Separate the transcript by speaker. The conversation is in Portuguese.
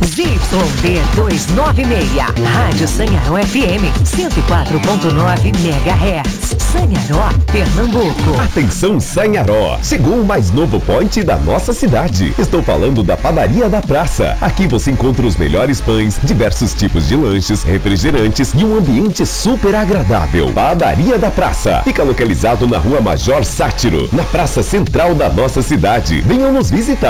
Speaker 1: ZYD 296, Rádio Sanharó FM, 104.9 MHz. Sanharó, Pernambuco.
Speaker 2: Atenção Sanharó, chegou o mais novo point da nossa cidade. Estou falando da Padaria da Praça. Aqui você encontra os melhores pães, diversos tipos de lanches, refrigerantes e um ambiente super agradável. Padaria da Praça fica localizado na Rua Major Sátiro, na praça central da nossa cidade. Venham nos visitar.